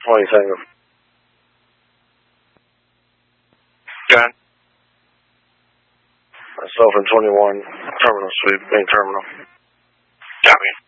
20 Tango. Go ahead. Myself in 21, terminal suite, main terminal. Copy.